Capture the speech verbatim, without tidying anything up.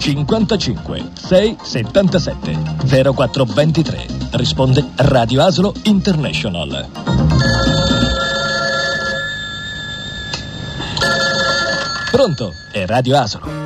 cinquantacinque sei settantasette zero quattro ventitré. Risponde Radio Asolo International. Pronto? È Radio Asolo.